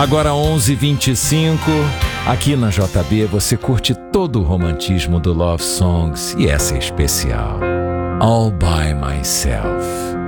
Agora 11h25, aqui na JB você curte todo o romantismo do Love Songs e essa é especial. All by Myself.